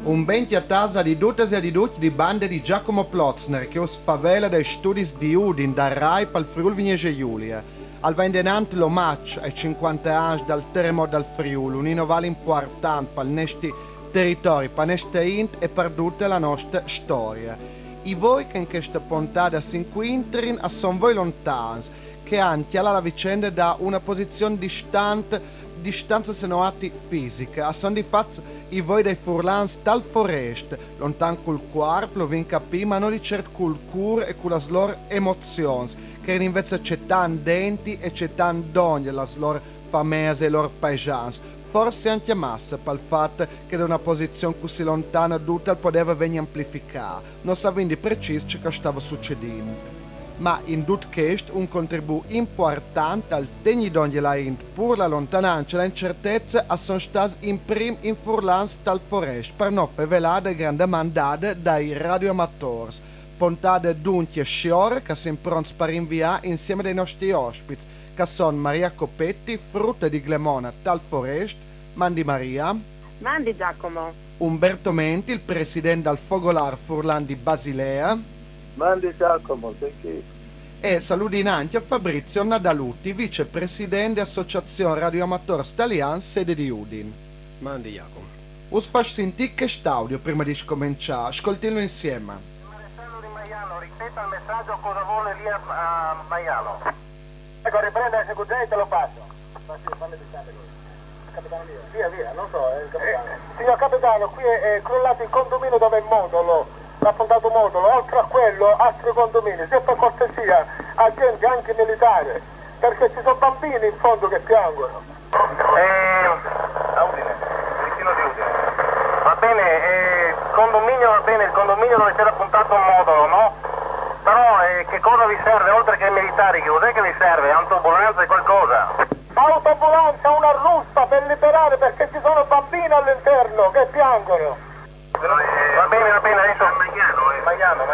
Un benti a tasa di tutte e di tutti di bande di Giacomo Plotzner che us favela dai studi di Udin da Rai pal Friuli Venezia Giulia. Al vendenant lo match ai 50 anni dal terremoto dal Friuli, un'innovale importante per nesti territori, per neste int e per tutta la nostra storia. I voi che in questa puntata si inquintrin sono voi lontani, che anche alla vicenda da una posizione distanza senoati fisica, sono di fatto i voi dei furlans tal forest, lontan col cuore, lo vin capì, ma non di certo col cur e con la loro emozioni, che invece c'è tan denti e c'è tan donne la loro famese e loro paesans. Forse anche massa per il fatto che da una posizione così lontana tutta poteva venire amplificata, non sapendo preciso ciò che stava succedendo. Ma in tutto questo un contributo importante al tegnidon della int, pur la lontananza e l'incertezza sono stati in prim in furlans tal forest per non rivelare grandi mandate dai radioamatori. Puntate dunque sciore che si pronti per inviare insieme ai nostri ospiti, che sono Maria Coppetti, frutta di Glemona tal forest, Mandi Maria, Mandi Giacomo, Umberto Menti, il presidente del Fogolar Furlan di Basilea, Mandi Giacomo, senti. e saluti anche a Fabrizio Nadaluti, vicepresidente Associazione Radioamatori Italiani, sede di Udin. Mandi Jacopo. Us faccio sentire quest'audio prima di cominciare, ascoltiamo insieme. Maresciallo di Maiano, ripeta il messaggio cosa vuole lì a Maiano. Ecco, riprende il secugente e te lo passo. Fammi dicere lui. Capitano mio. Via, non so, il capitano. Signor capitano, qui è crollato il condominio dove è il modulo, l'affondato modulo, oltre a quello altri condomini, se per cortesia, agenti anche militari, perché ci sono bambini in fondo che piangono. A Udine, vicino di Udine. Va bene, il condominio dove c'era puntato un modulo, no? Però che cosa vi serve, oltre che ai militari, che cos'è che vi serve? Autoambulanza e qualcosa? Autoambulanza, una ruspa per liberare perché ci sono bambini all'interno che piangono. Va bene, adesso Maiano.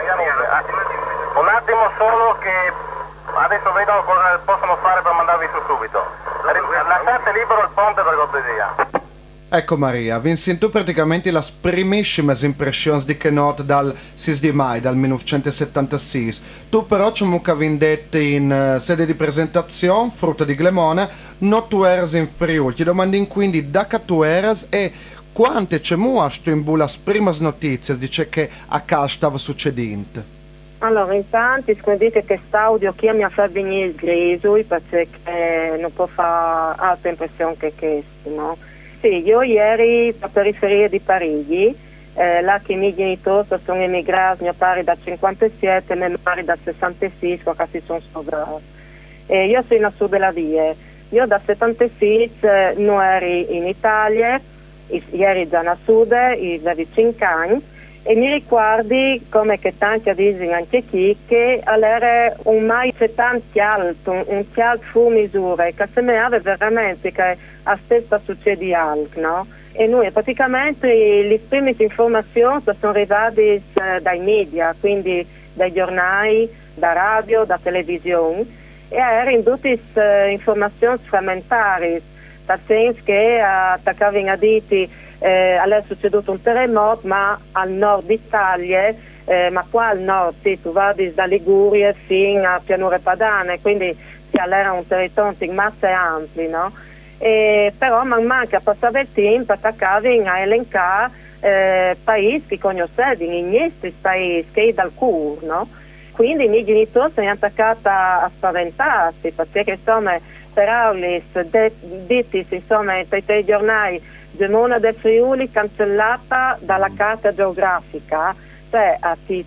Un attimo solo che adesso vedo cosa possono fare per mandarvi su subito. Lasciate libero il ponte per cortesia. Ecco Maria, vi sento praticamente le primissime impressioni di che notte dal 6 di maio, dal 1976. Tu però ci avevi detto in sede di presentazione, frutta di Glemona, non tu eras in Friuli. Ti domandi quindi da che tu eras e quante c'è muasto in bulle le prime notizie di ciò che a casa stava succedendo. allora intanto scordate che quest'audio chi mi ha fatto venire il griso perché non può fare altra impressione che questo, no? Sì, io ieri a periferia di Parigi, là che i miei genitori sono emigrati, mio padre da 57 e mio madre da 66, quando si sono sposati. Io sono a sud della via. Io da 76 non ero in Italia, ieri già a sud, avevo 5 anni, e mi ricordi, come che tanti dicono anche qui, che era un mai tanto alto, un chialto fu misure, che sembrava veramente che a stessa succede altro, no? E noi praticamente le prime informazioni sono arrivate dai media, quindi dai giornali, da radio, da televisione, e erano tutte informazioni frammentarie, nel senso che attaccavano a diti è succeduto un terremoto, ma al nord Italia, ma qua al nord, sì, tu vadi da Liguria fino a Pianure Padane, quindi sì, era un territorio in masse ampie, no? Però man mano che passava il tempo attaccavano a elencare paesi che conoscevano, in questi paesi, che è dal cur, no? Quindi i miei genitori sono attaccati a spaventarsi, perché insomma, per Aulis, detti insomma, ai giornali, Gemona del Friuli cancellata dalla carta geografica, cioè ti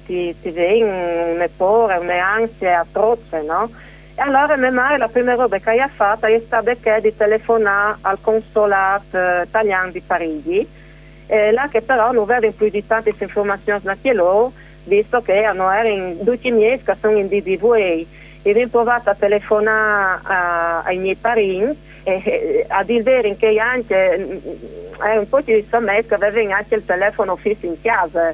viene un'epore, un'ansia atroce, no? E allora mia madre la prima roba che ha fatto è stata di telefonare al consolato italiano di Parigi, là che però non aveva più di tante informazioni da loro, visto che erano in tutti i miei che sono in DDVA, e ho provato a telefonare ai miei parenti, a dire che anche un po' di insomma che aveva anche il telefono fisso in casa,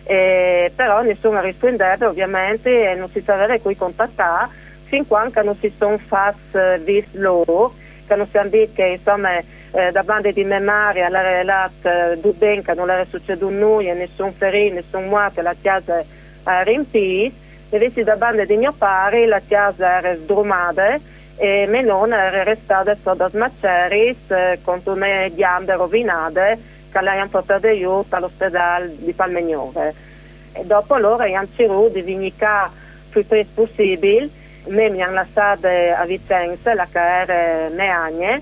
però nessuno rispondeva ovviamente e non si sapeva cui contattare fin quando non si sono fatti visto loro, che non si hanno detto che insomma da bande di memoria, alla relat Dubenca non era succeduto nulla, nessun ferito, nessun morto, la chiesa era riempita, invece da bande di mio pari la chiesa era sdrumata e mia nonna era restata sotto smaceris con una gambe rovinate che l'hanno portato aiuto all'ospedale di Palmegnore. E dopo loro hanno cercato di venire più presto possibile, me mi hanno lasciato a Vicenza, la che era Meagne,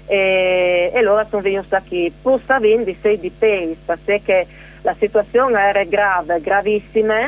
e loro sono venuti qui. Pur sapendo di sei di pace, perché la situazione era grave, gravissima,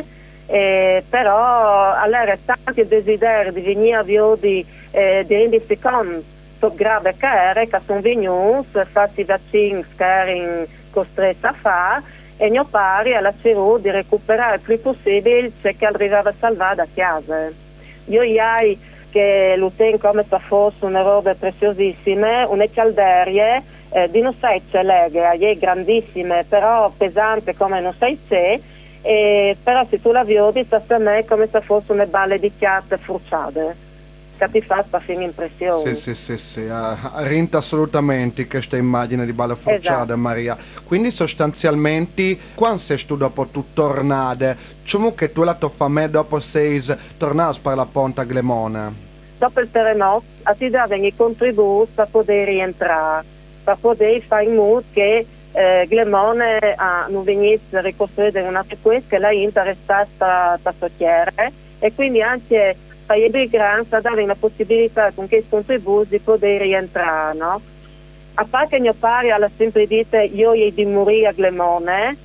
però allora tanti desiderio di venire a di rendersi conto grave che era, che sono venuti, fatti i vaccini che erano costretti a fare, e mio pari alla cercato di recuperare il più possibile ciò che arrivava a salvare da casa. Io iai che lo tengo come se fosse una roba preziosissima, una calderie di non sai c'è leghe, grandissime, però pesante come non sai c'è, però se tu la vedi a me come se fosse una balle di chiatte fruciate. Che ti fa fare impressione. Sì, rinta assolutamente questa immagine di balla fruciata, esatto. Maria. Quindi sostanzialmente, quando sei tu dopo tu tornate, come che tu la tua famiglia dopo sei tornata per la Ponta Glemona? Dopo il terremoto, ti davano i contributi per poter rientrare, per poter fare in modo che Glemone non venisse ricostruita in una sequenza che la Inter restasse per socchiere, e quindi anche per i migranti dare la possibilità con questi contributi di poter rientrare, no? A parte che mio padre ha sempre detto io gli di morire a Glemone,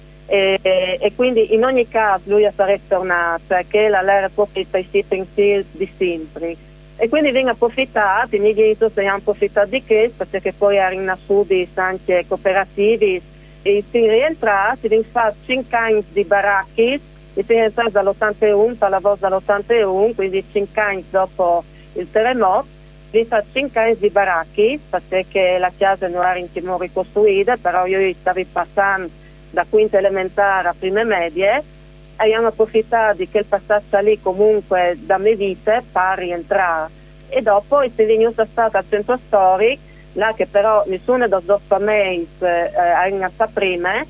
e quindi in ogni caso lui sarebbe tornato, perché la era proprio i pensieri di sempre. E quindi vengono approfittati, i miei genitori hanno approfittato di questo, perché poi erano nasciuti anche cooperativi, e si rientrati, vengono fatti 5 anni di baracchi, e si è entrato dall'81, alla volta dall'81, quindi 5 anni dopo il terremoto, vi fa 5 anni di baracchi, perché la chiesa non era in timore ricostruita, però io stavo passando da quinta elementare a prime medie, e abbiamo approfittato di quel passaggio lì comunque da me vite per rientrare. E dopo è venuta stata al centro storico, là che però nessuna delle due famiglie è iniziata prima,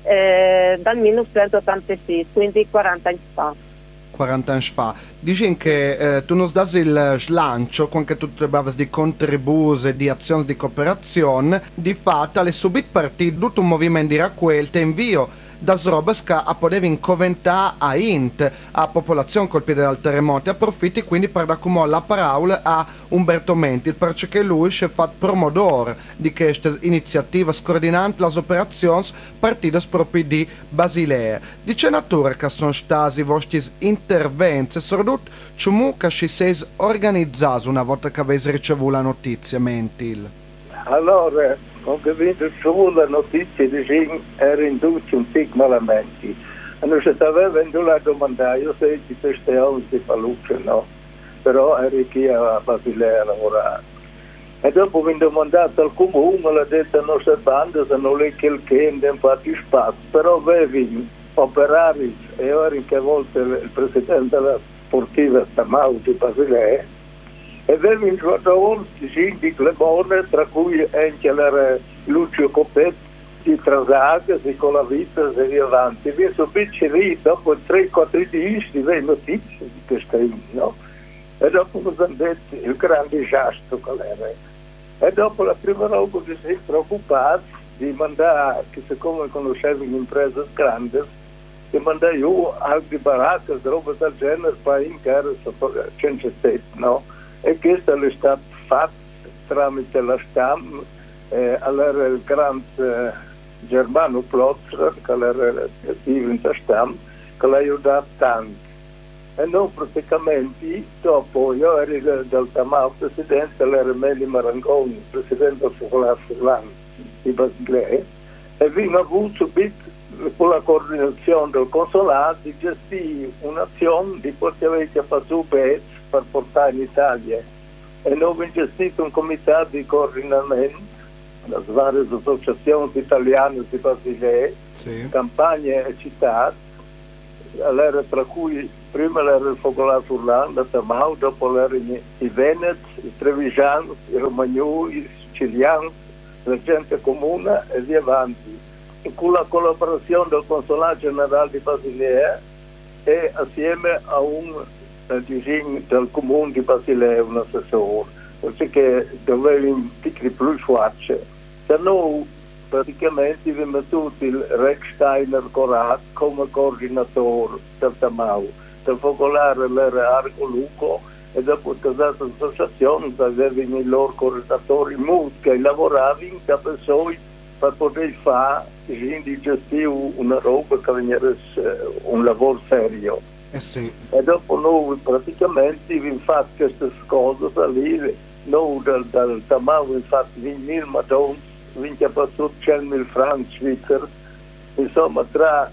dal 1986, quindi 40 anni fa. 40 anni fa. Dici che tu non dai il slancio, quando tu parlavi di contributi, di azioni di cooperazione, di fatto è subito partito tutto un movimento di raccolta e invio da robe che poteva incoventare a int, a popolazione colpita dal terremoto, e approfitti quindi per dare la parola a Umberto Menti, perché lui si è fatto promotore di questa iniziativa scordinante le operazioni partite proprio di Basilea. Dice natura che sono stati i vostri interventi, soprattutto come che si sei organizzati una volta che avete ricevuto la notizia, Mentil? Allora, ho capito solo la notizia di che era in tutti un tic malamente. E non si stava venendo la domanda, io sei di queste ore di Paluccia, no? Però eri qui a Basilea a lavorare. E dopo mi ho mandato al comune, l'ha detto a nostra banda, se non è che non fatti spazio, però avevi operari, e ora in che volta il presidente della sportiva Stamau di Basilea, e avevi in giorno di Glemone, tra cui anche l'era Lucio Copetti, di Trasaga, di Colavita e via avanti. Vi subito lì, dopo 3-4 giorni, di notizie di questa no? E dopo mi hanno detto il grande disastro che era. E dopo la prima roba che si è preoccupato di mandare, che siccome conoscevo un'impresa grande, di mandare io altri baracche, roba del genere, poi in casa senza tetto, no? E questo è stato fatto tramite la STAM, allora il grande Germano Plotzer, che era attivo in STAM, che l'ha aiutato tanto. E noi praticamente, dopo io ero del Tamau presidente, era Meli Marangoni, presidente del Focolare Furlan di Basilea, e abbiamo avuto subito con la coordinazione del consolato di gestire un'azione di quello che avete fatto per portare in Italia. E noi abbiamo gestito un comitato di coordinamento, le varie associazioni italiane di Basilea, sì. campagne e città, allora, tra cui prima era il Focolare Furlan, la Tamau, dopo erano i Veneti, i Trevigiani, i Romagnoli, i Siciliani, la gente comune e via avanti. Con la collaborazione del Consolato Generale di Basilea e assieme a un disegno del Comune di Basilea, un assessore, perché doveva un piccolo più facile. Se no, praticamente abbiamo tutti il Rex Steiner Corat come coordinatore del Tamau, del Focolare l'era Arco Luco e dopo questa associazione avevano i loro coordinatori che lavoravano da persone per poter fare di gestire una roba che veniva un lavoro serio. Sì. E dopo noi praticamente abbiamo fatto queste cose lì, noi dal Tamau abbiamo fatto 20.000 madons, 100.000 franchi svizzeri, insomma tra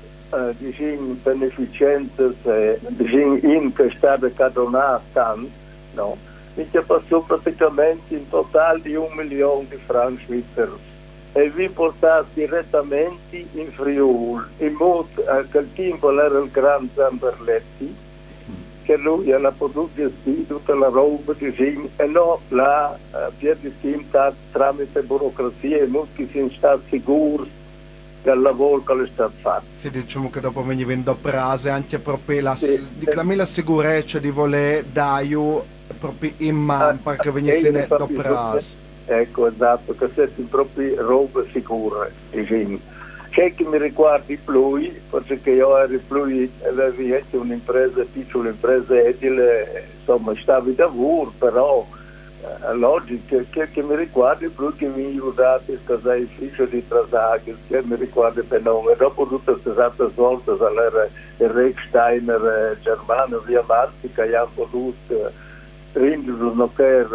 beneficenze e in che è stata cadonata, no? Abbiamo praticamente in totale di 1 milione di franchi svizzeri. E vi portate direttamente in Friuli, in modo che quel tempo era il Gran Zamberletti, che lui ha potuto gestire tutta la roba di Zin, e no la piattaforma tramite burocrazia e molti si sono stati sicuri del lavoro che è stato fatto. Sì, diciamo che dopo veniva in doprase anche proprio la sicurezza di voler dare proprio in mano perché venisse in doprase. Ecco, esatto, che siete proprio robe sicure, diciamo. C'è che mi riguarda di più, perché io ero più, avevo anche un'impresa, piccola impresa edile, insomma, stavo di lavoro, però logico che mi riguarda più che mi aiutate a casare il ufficio di Trasaghi, che mi riguarda per nome. E dopo tutte queste altre volte, c'era il Rex Steiner germano, via avanti, che hanno potuto prendere un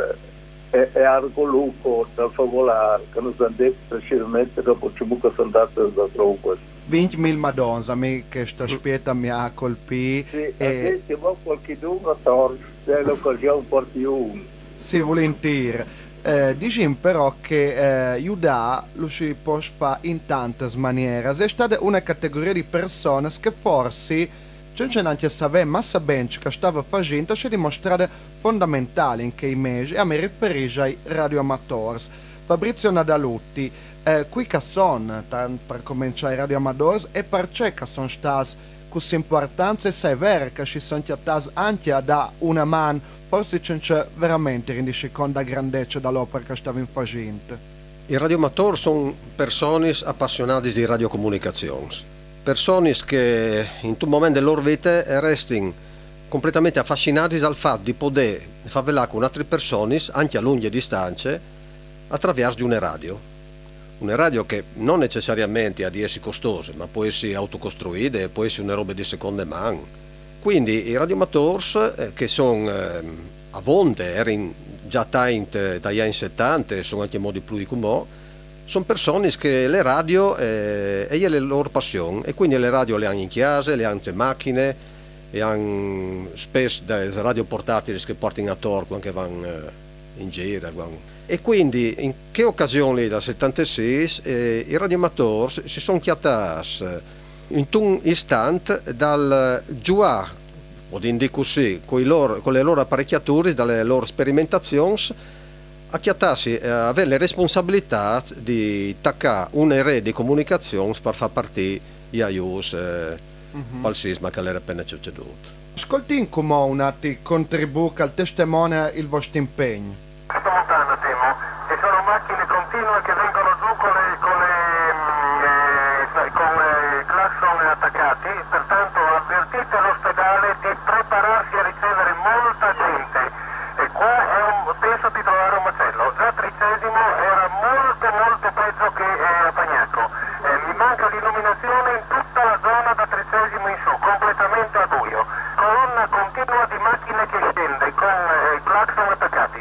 e Arco Luco dal Favolare, che non sono detto precisamente dopo che sono andate da troppo. 20.000 madonna, a me che sta spieta mi ha colpito. Sì, e se vuoi qualche uno torna, se l'occasione porti uno. Sì, volentieri. Diciamo però che Iuda lo si può fare in tante maniere. È stata una categoria di persone che forse non c'è neanche sapere, ma sapendo che stava facendo, si è dimostrata fondamentale in quei mesi, e a me riferisco ai radioamatori. Fabrizio Nadalutti, qui che sono, per cominciare i radioamatori, e perché che sono stati così importanti, e se è vero che ci sono stati anche da una mano, forse c'è veramente rendisci conto della grandezza dell'opera che stavano facendo. I radioamatori sono persone appassionate di radiocomunicazioni. Persone che in un momento della loro vita restano completamente affascinati dal fatto di poter far velare con altre persone, anche a lunghe distanze, attraverso di una radio. Una radio che non necessariamente ha di essere costosa, ma può essere autocostruita e può essere una roba di seconda mano. Quindi i radioamatori, che sono a volte, erano già dagli anni 70, sono anche modi più di come, sono persone che le radio è la loro passione, e quindi le radio le hanno in chiesa, le hanno in macchine, e hanno spesso delle radio portatili che portano a torno anche vanno in giro. E quindi in che occasione dal 76 i radioamatori si sono chiatati in un istante dal giuà, o di così, con le loro apparecchiature, dalle loro sperimentazioni, a chiattarsi a avere le responsabilità di attaccare una rete di comunicazione per far partire gli aiuti al sisma che era appena succeduto. Ascolti come una ti contribuisce al testimone il vostro impegno. Sto montando, Timo, ci sono macchine continue che vengono giù con i clacson attaccati, pertanto avvertite l'ospedale di prepararsi a ricevere molta gente. E qua penso di trovare un macello. Già Tricesimo era molto peggio che a Pagnaco. Mi manca l'illuminazione in tutta la zona da Tricesimo in su, completamente a buio. Colonna continua di macchine che scende con i clacson attaccati.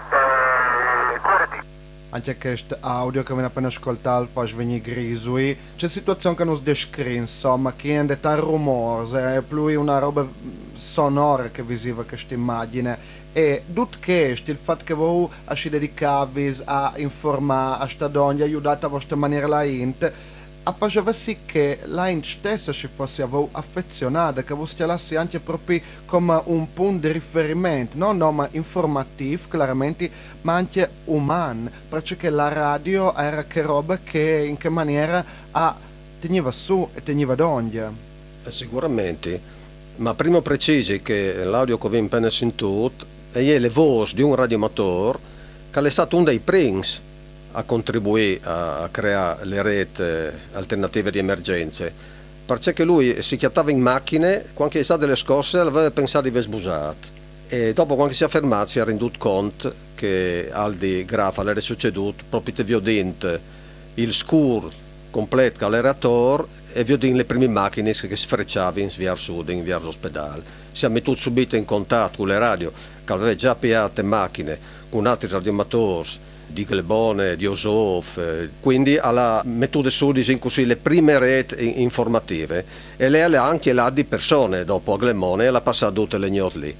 Anche questo audio che abbiamo appena ascoltato fa venire grisui. C'è situazione che non si descrive, insomma, che è un rumore, è più una roba sonora che visiva questa immagine. E tutto questo, il fatto che voi si dedicavi a informare, a stare donne, aiutate a vostra maniera la int, faceva sì che la stessa ci fosse affezionata, che fosse lassi anche proprio come un punto di riferimento, non ma informativo chiaramente, ma anche umano, perché la radio era che roba che in che maniera teneva su e teneva d'ogni. Sicuramente, ma prima precisi che l'audio che viene appena sentito è le voci di un radioamatore che è stato uno dei primi a contribuire a creare le reti alternative di emergenze, perché lui si chiattava in macchine, quando è stato delle scosse aveva pensato di aver sbusato e dopo quando si è fermato si è renduto conto che al di Grafa era succeduto proprio te viodente il scur completo dall'aeratore e viodin le prime macchine che sfrecciavano via sud, in via all'ospedale. Si è messo subito in contatto con le radio che aveva già piate macchine con altri radioamatori di Glebone, di Osof, quindi alla metode su in così le prime reti informative e lei ha anche là di persone dopo a Glemone e l'ha passato tutte le notti lì.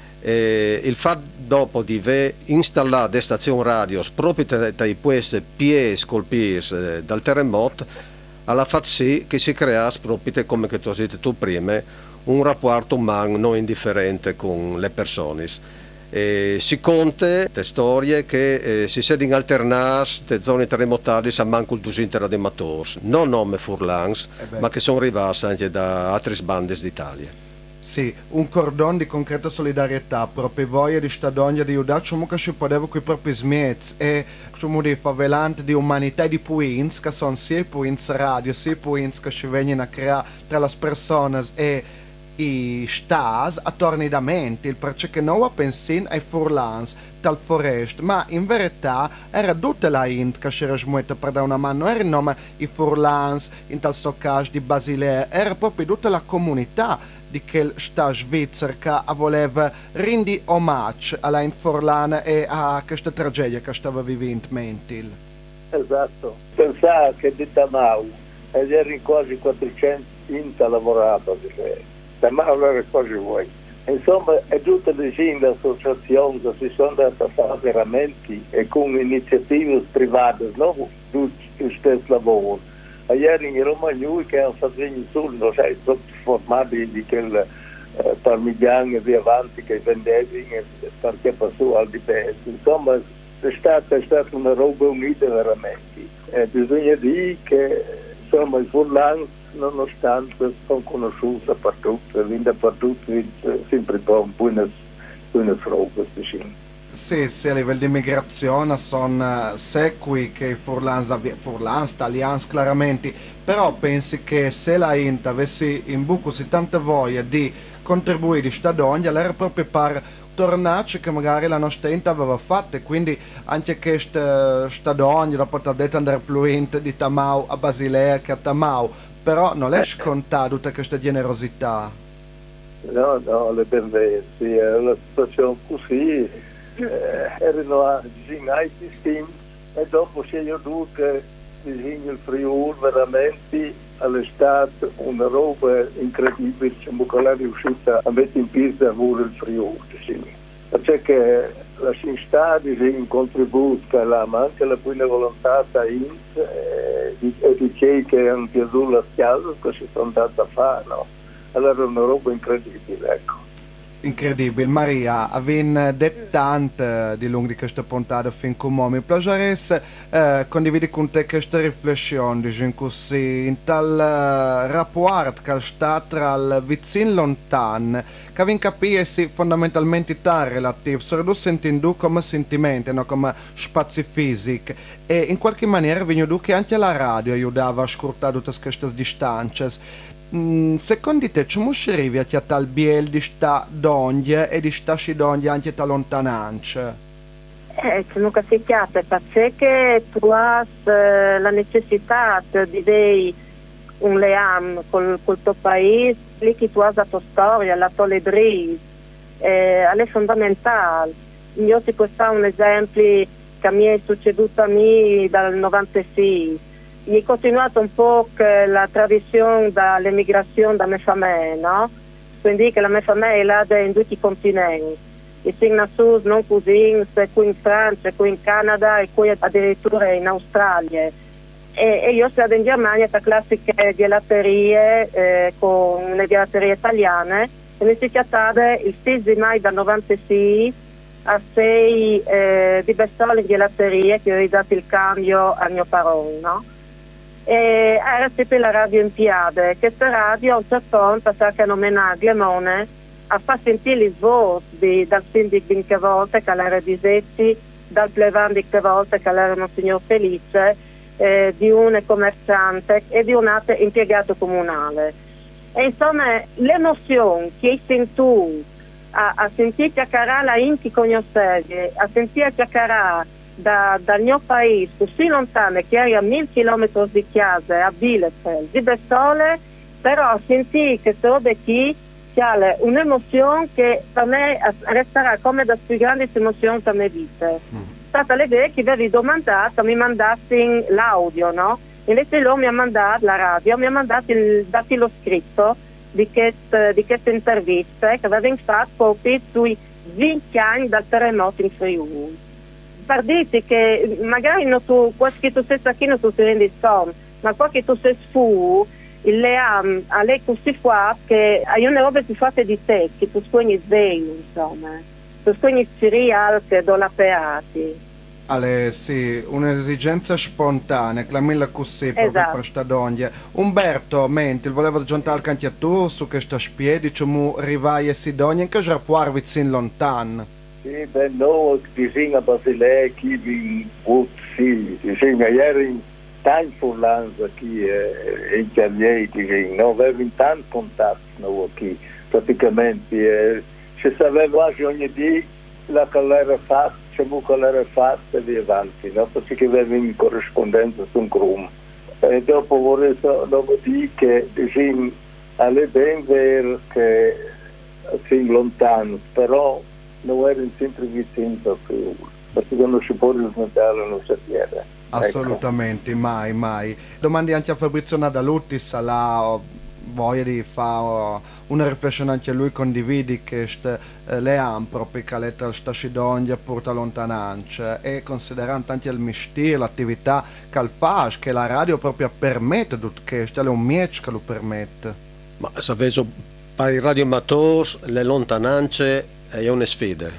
Il fatto dopo di installare delle stazioni radio proprio tra queste pies colpite dal terremoto ha fatto sì che si creasse proprio come che tu hai detto tu prima un rapporto umano non indifferente con le persone. Si conta le storie che si sedin alternati le zone terremotali a manco il dusinte radioamatori, non nome furlans, ma che sono arrivati anche da altre bande d'Italia. Sì, un cordone di concreta solidarietà proprio voi di stadogna di aiutare che ci poteva con i propri smiez e come di favelante di umanità e di puins che sono sia i puins radio sia i puins che ci vengono a creare tra le persone e i stas attorno da mente, perché non ho pensato ai furlans tal forest, ma in verità era tutta la int che c'era smueta per dare una mano, non era il nome i furlans in tal stoccage di Basilea, era proprio tutta la comunità di quel sta svizzera che voleva rendi omaggio alla Furlana e a questa tragedia che stava vivendo Mentil. Esatto, pensare che di Tamau erano quasi 400 inta lavorava, Tamau era quasi voi. Insomma, è tutte le associazioni che si sono andate a fare veramente e con iniziative private, non tutti gli stessi lavori. Ieri in Romagnoli che hanno fatto il sul, sai, formati di quel parmigiano di avanti che vendevi perché passò al DPS. Insomma, è stata una roba unita veramente. Bisogna dire che insomma i furlani, nonostante sono conosciuti dappertutto, dappertutto sempre buone robe. Sì, a livello di migrazione sono secui che i furlans italiani chiaramente, però pensi che se la Int avesse in buco così tanta voglia di contribuire a stadogna, era proprio per tornarci che magari la nostra Int aveva fatto, quindi anche questa stadogna dopo aver detto andare più Int di Tamau a Basilea che a Tamau, però non è scontata tutta questa generosità. No, le ben vero, sì, la situazione così. Erano a disegnare i team e dopo si è dovuto che disegno il Friuli veramente all'estate una roba incredibile, diciamo che è riuscita a mettere in pista il Friuli, perché la città disegna un contributo ma anche la buona volontà e di chi che hanno chiuso la spiaggia che si sono andati a fare, no? Allora è una roba incredibile, ecco. Incredibile, Maria, avete detto tanto di lungo di questa puntata fin come mi piacerebbe condividere con te questa riflessione, diciamo così, in tal rapporto che sta tra il vicino e lontano, che vi capisce fondamentalmente tan relativo, sono sentendo come sentimenti, no? Come spazi fisici, e in qualche maniera vi dico che anche la radio aiutava a scurtare tutte queste distanze. Secondo te come si arriva a tal biel di sta d'onde e di sta d'onde anche da lontananza? Sono che perché tu hai la necessità di avere un legame col tuo paese, lì che tu hai la tua storia, la tua lebrise, è fondamentale. Io ti posso fare un esempio che mi è succeduto a me dal 96. Mi è continuata un po' la tradizione dell'emigrazione da mia famiglia, no? Quindi che la mia famiglia è là in tutti i continenti. E sono nato non così, qui in Francia, qui in Canada e qui addirittura in Australia. e io sono in Germania per classiche gelaterie con le gelaterie italiane e mi si chiamava il 6 di maio del 96 a 6 di bestole in gelaterie che ho dato il cambio al mio parone, no? E era sempre la radio in piade. Questa radio a un certo punto che nomina Glemone a far sentire il voce dal sindaco di che volte che era di Zetti, dal plevant di che volte che era un signor Felice, di un commerciante e di un altro impiegato comunale. E insomma l'emozione che hai sentito a sentire chiacchierare la inti conoscevi, a sentire chiacchierare dal mio paese così lontano che eri a 1000 chilometri di casa a Bielefeld di Bestole, però sentire che robe qui c'è un'emozione che per me resterà come da più grandi emozioni per me vita. È stata l'idea che avevi domandato, mi mandassi l'audio, no? Invece loro mi ha mandato la radio, mi ha mandato lo scritto di queste interviste che avevano fatto proprio sui 20 anni dal terremoto in Friuli. Per dirti che magari non tu, che tu sei qui non tu ti rendi conto, ma qua che tu sei fu, il leam a lei così fa che hai una roba più fatte di te, che tu scogli sveglio, insomma, tu scogli cereali che do la peati. Ale, sì, un'esigenza spontanea, clamilla così proprio Esatto. per sta donna. Umberto, menti, volevo aggiuntare anche a tu su questa spie, diciamo, rivai e si donna, che già può vicino lontano. Sì, beh, no, disegna Basilea, chi vi sì, disegna ieri tanti fulans qui in Chiavieri, no, avevo tanti contatti no, qui, praticamente, ci sapeva quasi ogni giorno la calera fatta, c'è una calera fatta e via avanti, no, perché avevo in corrispondenza su un grum. E dopo vorrei dire che disegna alle ben vero che fin lontano, però non erano sempre vicini a Friuli, perché non si può smettere, non si pierde. Assolutamente, ecco. Mai. Domandi anche a Fabrizio Nadalutti, se ha voglia di fare una riflessione anche lui, condividi che le han proprio che letta sta scidoglia porta lontananza e considerando anche il mestiere, l'attività che fa, che la radio proprio permette, che è un miec che lo permette. Ma sapete, per i radioamatori le lontananze è una sfida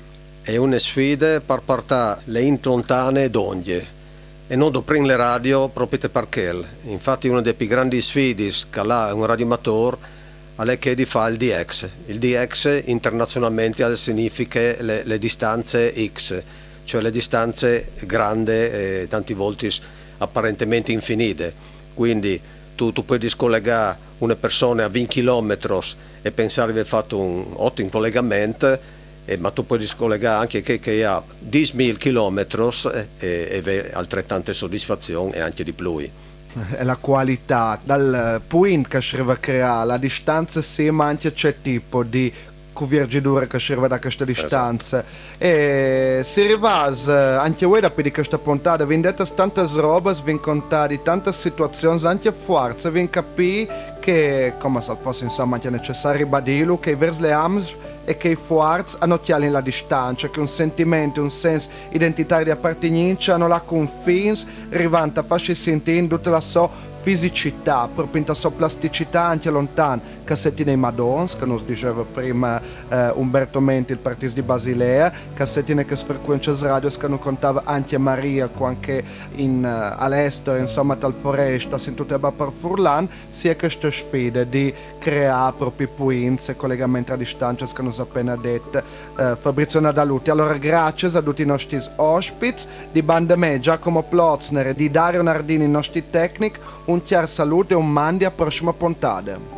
per portare le int lontane d'ogni e non dopo le radio proprio perché infatti una delle più grandi sfide che ha un radioamatore è che di fare il DX internazionalmente significa le distanze X, cioè le distanze grandi tanti volte apparentemente infinite, quindi tu puoi discollegare una persona a 20 km e pensare di aver fatto un ottimo collegamento, ma tu puoi discollegare anche che ha 10.000 km e avere altrettante soddisfazione e anche di più. È la qualità, dal point che si crea, la distanza sì, ma anche c'è tipo di convergidura che si da questa distanza. Esatto. E si rivasa anche voi da di questa puntata, vi dite tante robe, vi contati tante situazioni, anche forza, vi capì che, come se fosse insomma anche necessario ribadirlo, che verso le AMS e che i forze hanno chiaro la distanza, che un sentimento, un senso identitario di appartenenza hanno la confins, rivanta a farci sentire in tutta la sua fisicità, proprio in la sua plasticità anche lontana, cassetti nei Madons, che nos diceva prima Umberto Menti, il partito di Basilea, cassetti che frequenza radio che non contava anche Maria, anche all'estero, insomma, tal foresta, in tutte le per Furlan, sia queste sfide di creare proprio points e collegamenti a distanza che non appena detto Fabrizio Nadalutti. Allora grazie a tutti i nostri ospiti di Bande Me, Giacomo Plotzner e di Dario Nardini, i nostri tecnici, un chiaro saluto e un mandi a prossima puntata.